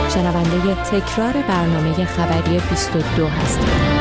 شنونده تکرار برنامه خبری 22 هستید.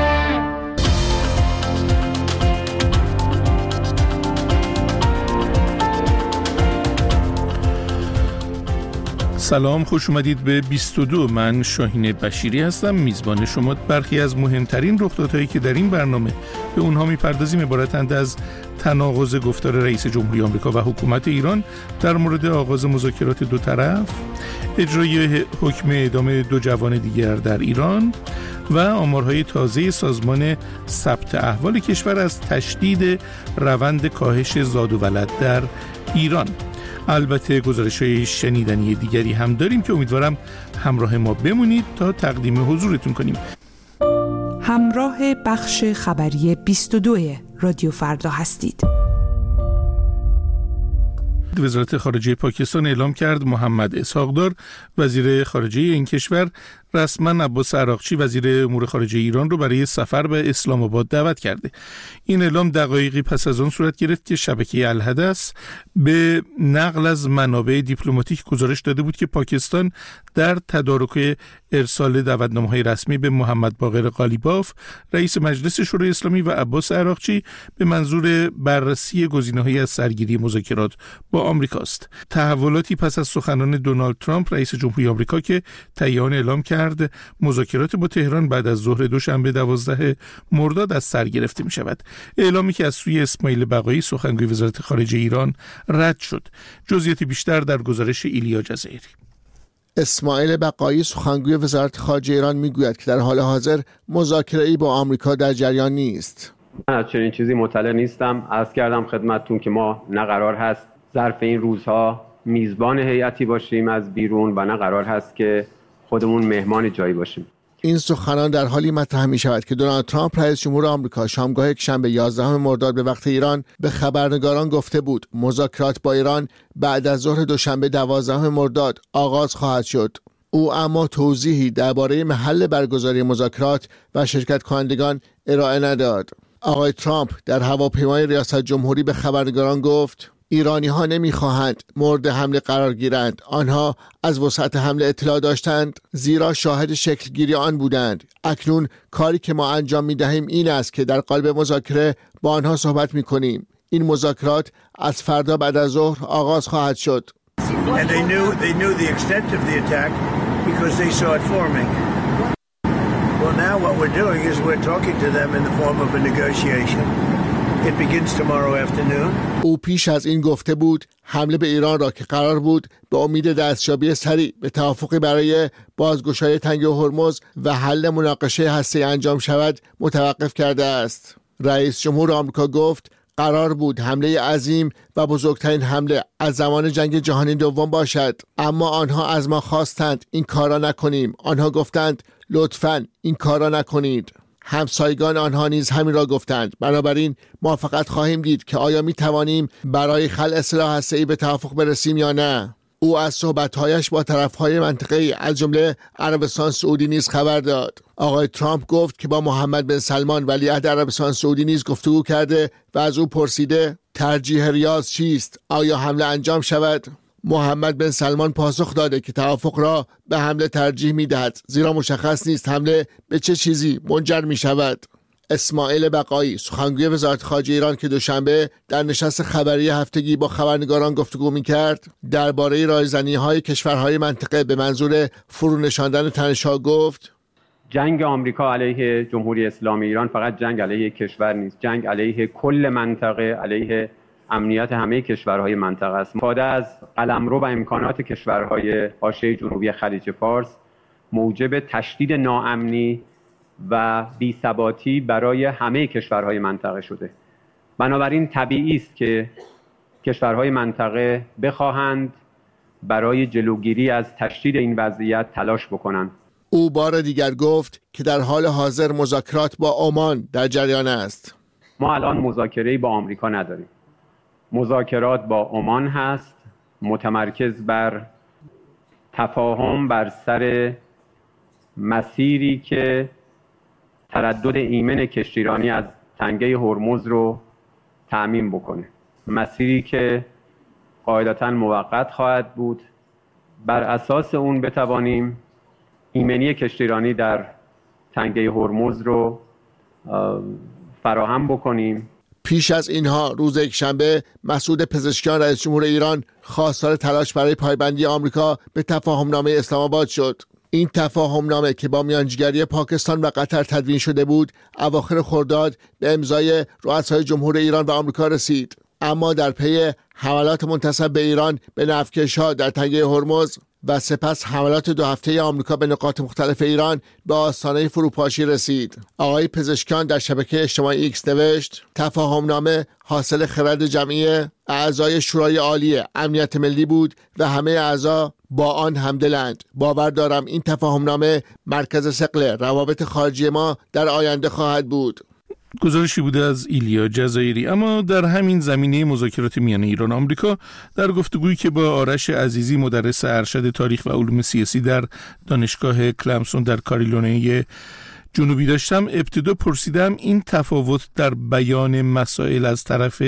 سلام، خوش اومدید به 22. من شاهین بشیری هستم، میزبان شما. برخی از مهمترین رخدادهایی که در این برنامه به اونها میپردازیم عبارتند از تناقض گفتار رئیس جمهوری آمریکا و حکومت ایران در مورد آغاز مذاکرات دو طرف، اجرای حکم اعدام 2 جوان دیگر در ایران و آمارهای تازه سازمان ثبت احوال کشور از تشدید روند کاهش زاد و ولد در ایران. البته گزارش‌های شنیدنی دیگری هم داریم که امیدوارم همراه ما بمونید تا تقدیم حضورتون کنیم. همراه بخش خبری 22 رادیو فردا هستید. وزارت خارجه پاکستان اعلام کرد محمد اسحاق‌دار وزیر خارجه این کشور رسما عباس عراقچی وزیر امور خارجه ایران رو برای سفر به اسلام آباد دعوت کرده. این اعلام دقایقی پس از آن صورت گرفت که شبکه الحدث به نقل از منابع دیپلماتیک گزارش داده بود که پاکستان در تدارک ارسال دعوتنامه‌های رسمی به محمد باقر قالیباف رئیس مجلس شورای اسلامی و عباس عراقچی به منظور بررسی گزینه‌های از سرگیری مذاکرات با آمریکاست. تحولاتی پس از سخنان دونالد ترامپ رئیس جمهوری آمریکا که تهیان اعلام کرد مذاکرات با تهران بعد از ظهر دوشنبه 12 مرداد از سر گرفته می شود. اعلامی که از سوی اسماعیل بقایی سخنگوی وزارت خارجه ایران رد شد. جزئیات بیشتر در گزارش ایلیا جزایری. اسماعیل بقایی سخنگوی وزارت خارجه ایران میگوید که در حال حاضر مذاکره‌ای با آمریکا در جریان نیست. من از چنین چیزی مطلع نیستم. عرض کردم خدمتتون که ما نه قرار هست ظرف این روزها میزبان هیئتی باشیم از بیرون و نه قرار هست که خودمون مهمان جایی باشیم. این سخنان در حالی مطرح می شود که دونالد ترامپ رئیس جمهور آمریکا شامگاه یکشنبه 11 مرداد به وقت ایران به خبرنگاران گفته بود مذاکرات با ایران بعد از ظهر دوشنبه 12 مرداد آغاز خواهد شد. او اما توضیحی درباره محل برگزاری مذاکرات و شرکت کنندگان ارائه نداد. آقای ترامپ در هواپیمای ریاست جمهوری به خبرنگاران گفت ایرانی ها نمی خواهند مورد حمله قرار گیرند. آنها از وسعت حمله اطلاع داشتند زیرا شاهد شکلگیری آن بودند. اکنون کاری که ما انجام می دهیم این است که در قالب مذاکره با آنها صحبت می کنیم. این مذاکرات از فردا بعد از ظهر آغاز خواهد شد. And they knew the extent of the attack because they saw it forming. Well, now what we're doing is we're talking to them in the form of a negotiation. It begins tomorrow afternoon. او پیش از این گفته بود حمله به ایران را که قرار بود به امید دستیابی سریع به توافقی برای بازگشایی تنگه هرمز و حل مناقشه هسته‌ای انجام شود متوقف کرده است. رئیس جمهور آمریکا گفت قرار بود حمله عظیم و بزرگترین حمله از زمان جنگ جهانی دوم باشد، اما آنها از ما خواستند این کارا نکنیم. آنها گفتند لطفاً این کارا نکنید. همسایگان آنها نیز همین را گفتند. بنابراین موافقت خواهیم دید که آیا می توانیم برای خلع سلاح هسته‌ای به توافق برسیم یا نه. او از صحبت‌هایش با طرف‌های منطقه‌ای از جمله عربستان سعودی نیز خبر داد. آقای ترامپ گفت که با محمد بن سلمان ولیعهد عربستان سعودی نیز گفتگو کرده و از او پرسیده ترجیح ریاض چیست؟ آیا حمله انجام شود؟ محمد بن سلمان پاسخ داده که توافق را به حمله ترجیح می‌دهد زیرا مشخص نیست حمله به چه چیزی منجر می‌شود. اسماعیل بقایی سخنگوی وزارت خارجه ایران که دوشنبه در نشست خبری هفتگی با خبرنگاران گفتگو می‌کرد درباره رایزنی‌های کشورهای منطقه به منظور فرونشاندن تنش‌ها گفت جنگ آمریکا علیه جمهوری اسلامی ایران فقط جنگ علیه کشور نیست، جنگ علیه کل منطقه، علیه امنیت همه کشورهای منطقه است. استفاده از قلمرو و امکانات کشورهای حاشیه جنوبی خلیج فارس موجب تشدید ناامنی و بی‌ثباتی برای همه کشورهای منطقه شده. بنابراین طبیعی است که کشورهای منطقه بخواهند برای جلوگیری از تشدید این وضعیت تلاش بکنند. او بار دیگر گفت که در حال حاضر مذاکرات با عمان در جریان است. ما الان مذاکره‌ای با آمریکا نداریم. مذاکرات با عمان هست، متمرکز بر تفاهم بر سر مسیری که تردد ایمن کشتیرانی از تنگه هرمز رو تأمین بکنه. مسیری که قاعدتاً موقت خواهد بود بر اساس اون بتوانیم ایمنی کشتیرانی در تنگه هرمز رو فراهم بکنیم. پیش از اینها روز یکشنبه مسعود پزشکیان رئیس جمهور ایران خواستار تلاش برای پایبندی آمریکا به تفاهمنامه اسلام آباد شد. این تفاهمنامه که با میانجیگری پاکستان و قطر تدوین شده بود، اواخر خرداد به امضای رؤسای جمهور ایران و آمریکا رسید. اما در پی حملات منتسب به ایران به نفتکش‌ها در تنگه هرمز و سپس حملات 2 هفته آمریکا به نقاط مختلف ایران به آستانه فروپاشی رسید. آقای پزشکیان در شبکه اجتماعی ایکس نوشت: تفاهمنامه حاصل خرد جمعی اعضای شورای عالی امنیت ملی بود و همه اعضا با آن همدلند. باور دارم این تفاهمنامه مرکز ثقل روابط خارجی ما در آینده خواهد بود. گزارشی بوده از ایلیا جزایری. اما در همین زمینه مذاکرات میان ایران و آمریکا، در گفتگویی که با آرش عزیزی مدرس ارشد تاریخ و علوم سیاسی در دانشگاه کلمسون در کارولینای جنوبی داشتم، ابتدا پرسیدم این تفاوت در بیان مسائل از طرف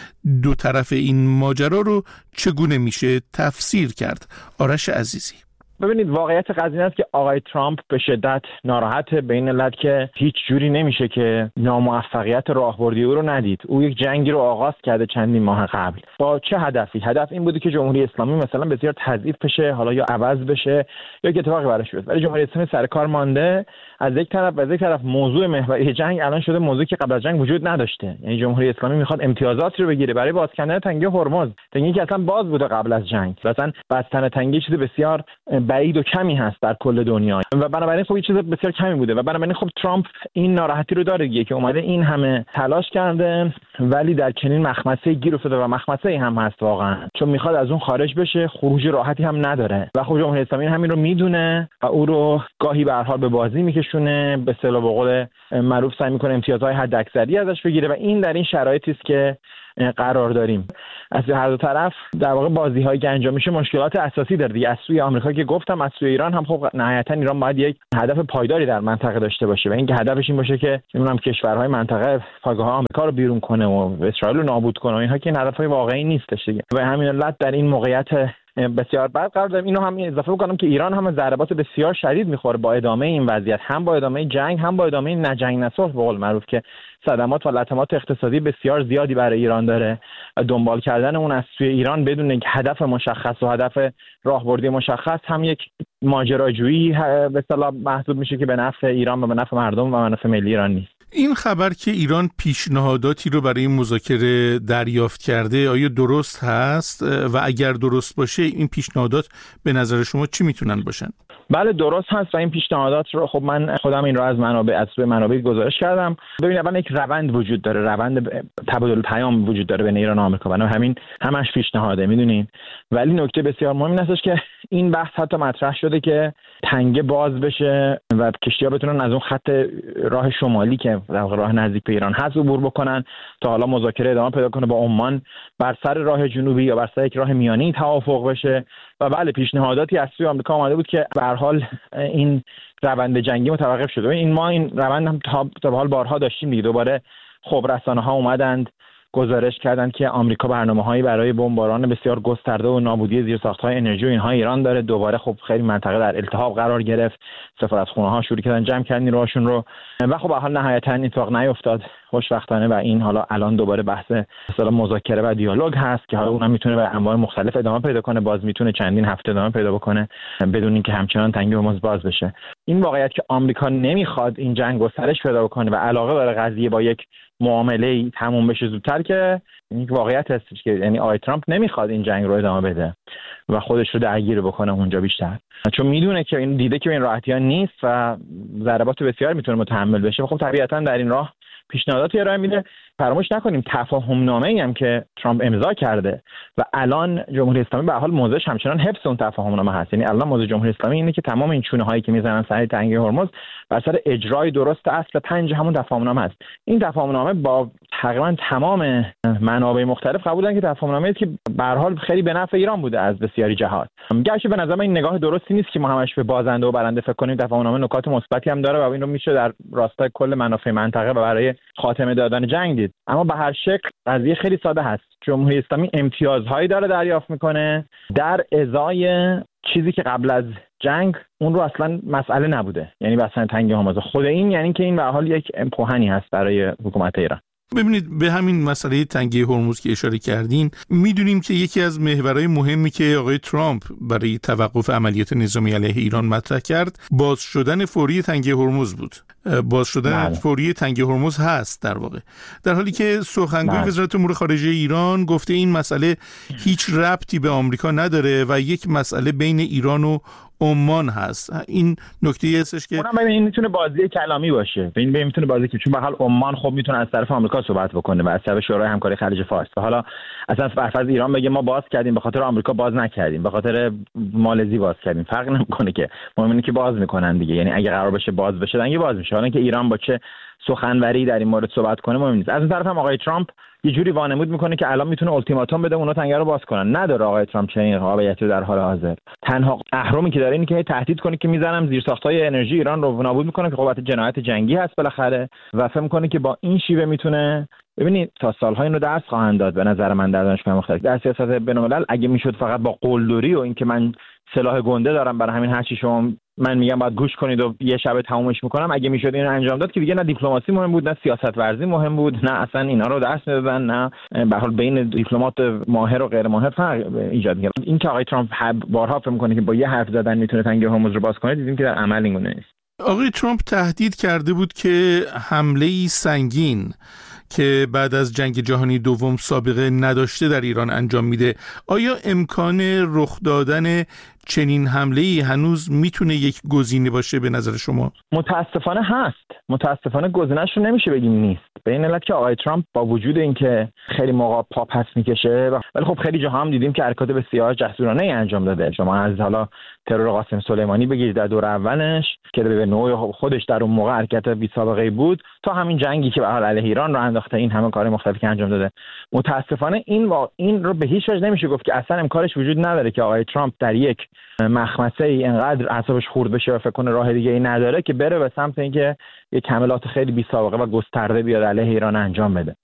دو طرف این ماجرا رو چگونه میشه تفسیر کرد. آرش عزیزی: ببینید، واقعیت قضیه است که آقای ترامپ به شدت ناراحت به این علت که هیچ جوری نمیشه که ناموفقیت راهبردی او رو ندید. او یک جنگی رو آغاز کرده چندین ماه قبل. با چه هدفی؟ هدف این بوده که جمهوری اسلامی مثلا بسیار تضعیف بشه، حالا یا عوض بشه یا یک اتفاقی براش بیفته. ولی جمهوری اسلامی سر کار مانده. از یک طرف موضوع محوری جنگ الان شده موضوعی که قبل از جنگ وجود نداشته. یعنی جمهوری اسلامی میخواد امتیازاتی رو بگیره برای باز کردن تنگه هرمز، تنگه‌ای که اصلا باز بوده قبل از جنگ. مثلا بستن تنگه چیز بسیار بعید و کمی هست در کل دنیا و بنابراین خب این چیز بسیار کمی بوده و بنابراین خب ترامپ این ناراحتی رو داره که اومده این همه تلاش کرده ولی در چنین مخمسه گیر افتاده و مخمسه هم هست واقعا، چون میخواد از اون خارج بشه، خروج راحتی هم نداره و خب جمهوری اسلامی همین رو میدونه و او رو گاهی به هر حال به بازی میکشونه، به اصطلاح به قول معروف سعی میکنه امتیازهای حداکثری ازش بگیره و این در این شرایطی است که قرار داریم. از هر دو طرف در واقع بازی‌هایی که انجام میشه مشکلات اساسی داره دیگه. از سوی آمریکا که گفتم، از سوی ایران هم خب نهایتاً ایران باید یک هدف پایداری در منطقه داشته باشه و اینکه هدفش این باشه که نمیدونم کشورهای منطقه پایگاه آمریکا رو بیرون کنه و اسرائیل رو نابود کنه و اینها که این هدفهای واقعی نیستش دیگه. و همین علت در این موقعیت بسیار بد قرار داریم. اینو هم اضافه بکنم که ایران هم ضربات بسیار شدید میخوره با ادامه این وضعیت، هم با ادامه جنگ هم با ادامه نجنگ نصلح به قول معروف که صدمات و لطمات اقتصادی بسیار زیادی برای ایران داره و دنبال کردن اون از سوی ایران بدون یک هدف مشخص و هدف راهبردی مشخص هم یک ماجراجویی به اصطلاح محسوب میشه که به نفع ایران و به نفع مردم و به نفع ملی ایران نیست. این خبر که ایران پیشنهاداتی رو برای مذاکره دریافت کرده آیا درست هست و اگر درست باشه این پیشنهادات به نظر شما چی میتونن باشن؟ بله درست هست و این پیشنهادات رو خب من خودم این رو از منابع گزارش کردم. ببینید اول یک روند وجود داره، روند تبادل پیام وجود داره بین ایران و آمریکا، بنابراین همین همش پیشنهاده میدونین. ولی نکته بسیار مهم این هستش که این بحث حتی مطرح شده که تنگه باز بشه و کشتی‌ها بتونن از اون خط راه شمالی که در واقع راه نزدیک به ایران هست عبور بکنن تا حالا مذاکره ادامه پیدا کنه با عمان بر سر راه جنوبی یا بر سر یک راه میانی توافق بشه. و بله پیشنهاداتی از سوی آمریکا آمده بود که به هر حال این روند جنگی متوقف شده. این روند هم تا به حال بارها داشتیم دیگه. دوباره خب رسانه‌ها اومدند گزارش کردند که آمریکا برنامه‌هایی برای بمباران بسیار گسترده و نابودی زیرساخت‌های انرژی و اینها ایران داره. دوباره خب خیلی منطقه در التهاب قرار گرفت، سفارتخونه‌ها شروع کردن جمع کردن نیروهاشون رو و خب به حال نهایتاً اتفاق نیفتاد خوشبختانه و این حالا الان دوباره بحث مثلا مذاکره و دیالوگ هست که حالا اونم میتونه به انواع مختلف ادامه پیدا کنه، باز میتونه چندین هفته ادامه پیدا بکنه بدون اینکه همچنان تنگه هرمز باز بشه. این واقعیت که آمریکا نمیخواد این جنگ گسترش پیدا بکنه و علاقه داره قضیه با یک معامله تموم بشه زودتر، که این واقعیت هستش که یعنی آقای ترامپ نمیخواد این جنگ رو ادامه بده و خودش رو درگیر بکنه اونجا بیشتر، چون میدونه که این دیده که این راحتی‌ها نیست و ضربات بسیار میتونه متحمل بشه. خب طبیعتاً در این راه پیشنهاداتی ارائه میده. فراموش نکنیم تفاهم‌نامه‌ای هم که ترامپ امضا کرده و الان جمهوری اسلامی به حال موضعش همچنان حفظ اون تفاهم‌نامه هست. یعنی الان موضع جمهوری اسلامی اینه که تمام این چونه‌هایی که میزنن سر تنگه هرمز بر سر اجرای درست اصل 5 همون تفاهم‌نامه است. این تفاهم‌نامه با تقریبا تمام منابع مختلف قبولن که تفاهم‌نامه‌ای که به هر حال خیلی به نفع ایران بوده از بسیاری جهات. گرچه به نظر من این نگاه درستی نیست که ما همش به بازنده و برنده فکر کنیم. تفاهم‌نامه نکات مثبتی هم داره و این رو میشه در راستای کل منافع منطقه و برای خاتمه دادن جنگ دید. باشید. اما به هر شکل قضیه خیلی ساده هست. جمهوری اسلامی امتیازهایی داره دریافت میکنه در ازای چیزی که قبل از جنگ اون رو اصلا مسئله نبوده، یعنی بستن تنگه هرمز. خود این یعنی که این به حال یک پوهنی هست برای حکومت ایران. ببینید، به همین مسئله تنگه هرمز که اشاره کردین، میدونیم که یکی از محورهای مهمی که آقای ترامپ برای توقف عملیات نظامی علیه ایران مطرح کرد باز شدن فوری تنگه هرمز بود. باز شدن فوری تنگه هرمز هست در واقع، در حالی که سخنگوی وزارت امور خارجه ایران گفته این مسئله هیچ ربطی به آمریکا نداره و یک مسئله بین ایران و عمان هست. این نکته هستش که اونم این میتونه بازی کلامی باشه. این میتونه بازی که چون به حال عمان خب میتونه از طرف آمریکا صحبت بکنه و از طرف شورای همکاری خلیج فارس. و حالا اصلا فرض ایران بگه ما باز کردیم به خاطر آمریکا باز نکردیم، به خاطر مالزی باز کردیم، فرق نمیکنه که، مهم اینه که باز میکنن دیگه. یعنی اگه قرار بشه باز بشه دیگه باز میشه. حالا اینکه ایران با چه سخنوری در این مورد صحبت کنه مهم نیست. از اون طرف هم آقای ترامپ یه جوری وانمود میکنه که الان میتونه التیماتوم بده اونا تنگه رو باز کنن. نداره آقای ترامپ چنین قابلیتی رو در حال حاضر. تنها اهرمی که داره اینه که تهدید کنه که میزنم زیرساخت‌های انرژی ایران رو نابود میکنه، که خب جنایت جنگی هست بالاخره، و فکر میکنه که با این شیوه میتونه. ببینید تا سال‌ها اینو درس خواهند داد به نظر من در دانشگاه مختلف. در سیاست بین‌الملل اگه میشد فقط با قلدری و اینکه من سلاح گنده دارم برای همین هر چی شما من میگم باید گوش کنید و یه شب تمومش میکنم، اگه میشد اینو انجام داد که دیگه نه دیپلماسی مهم بود، نه سیاست ورزی مهم بود، نه اصلا اینا رو درس میدادن، نه به هر حال بین دیپلمات ماهر و غیر ماهر فرق ایجاد می‌کرد. این که آقای ترامپ بارها فکر می‌کنه که با یه حرف زدن میتونه تنگه هرمز رو باز کنه، دیدیم که در عمل اینگونه نیست. آقای ترامپ تهدید کرده بود که حمله‌ای سنگین که بعد از جنگ جهانی دوم سابقه نداشته در ایران انجام میده. آیا امکان رخ دادن چنین حمله‌ای هنوز میتونه یک گزینه باشه به نظر شما؟ متاسفانه هست. متاسفانه گزینه‌اش رو نمیشه بگیم نیست. به این علت که آقای ترامپ با وجود اینکه خیلی موقع پا پس میکشه، ولی خب خیلی جاها هم دیدیم که حرکات بسیار جسورانه انجام داده. شما از حالا ترور قاسم سلیمانی بگید در دور اولش که به نوع خودش در اون موقع حرکت بی سابقه بود، تا همین جنگی که به حال علیه ایران رو انداخته، این همه کار مختلفی که انجام داده. متاسفانه این رو به هیچ وجه نمیشه گفت که اصلا امکانش وجود نداره که آقای ترامپ در یک مخمسه ای انقدر اعصابش خورد بشه و فکر کنه راه دیگه ای نداره که بره به سمت اینکه یک حملات خیلی بی سابقه و گسترده بیاد علیه ایران انجام بده.